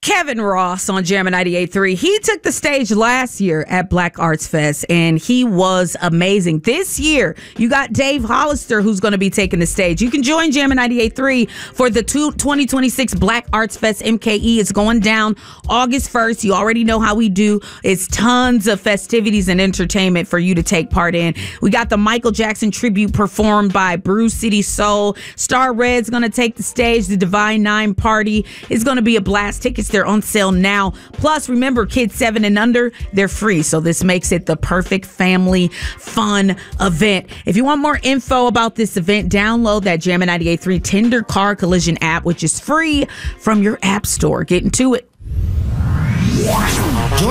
Kevin Ross on Jammin' 98.3. He took the stage last year at Black Arts Fest, and he was amazing. This year, you got Dave Hollister, who's going to be taking the stage. You can join Jammin' 98.3 for the 2026 Black Arts Fest MKE. It's going down August 1st. You already know how we do. It's tons of festivities and entertainment for you to take part in. We got the Michael Jackson tribute performed by Brew City Soul. Star Red's going to take the stage. The Divine Nine party is going to be a blast. Tickets, they're on sale now. Plus, remember, kids 7 and under, they're free. So this makes it the perfect family fun event. If you want more info about this event, download that Jammin' 98.3 Tender Car Collision app, which is free from your app store. Get into it.